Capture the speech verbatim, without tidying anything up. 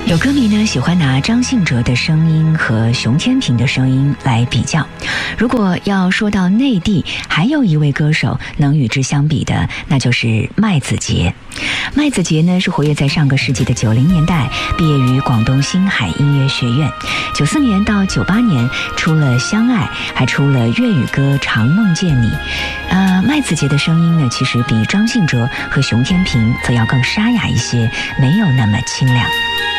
有歌迷呢喜欢拿张信哲的声音和熊天平的声音来比较。如果要说到内地还有一位歌手能与之相比的，那就是麦子杰。麦子杰呢是活跃在上个世纪的九零年代，毕业于广东星海音乐学院。九四年到九八年出了《相爱》，还出了粤语歌《常梦见你》。呃，麦子杰的声音呢，其实比张信哲和熊天平则要更沙哑一些，没有那么清亮。